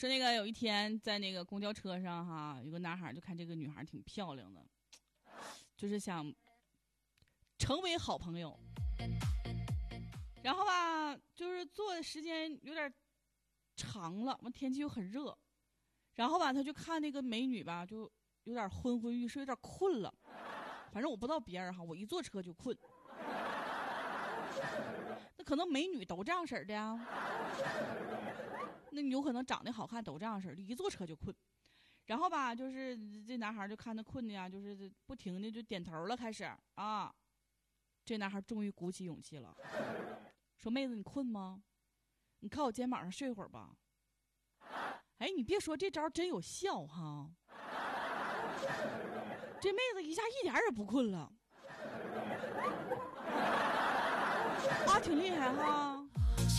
说那个有一天在那个公交车上哈，有个男孩就看这个女孩挺漂亮的，就是想成为好朋友。然后吧，就是坐的时间有点长了，完天气又很热，然后吧他就看那个美女吧，就有点昏昏欲睡，有点困了。反正我不知道别人哈，我一坐车就困。那可能美女都这样式儿的呀，那你有可能长得好看都这样式儿的，一坐车就困。然后吧，就是这男孩就看他困的呀，就是不停的就点头了，开始啊。这男孩终于鼓起勇气了，说：“妹子，你困吗？你靠我肩膀上睡会儿吧。”哎，你别说，这招真有效哈！这妹子一下一点也不困了，啊，挺厉害哈！